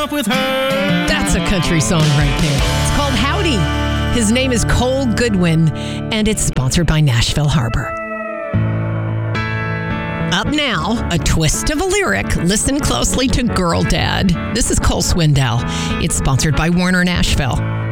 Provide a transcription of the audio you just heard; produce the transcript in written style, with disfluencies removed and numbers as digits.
up with her. That's a country song right there. It's called Howdy. His name is Cole Goodwin, and it's sponsored by Nashville Harbor. Up now, a twist of a lyric. Listen closely to Girl Dad. This is Cole Swindell. It's sponsored by Warner Nashville.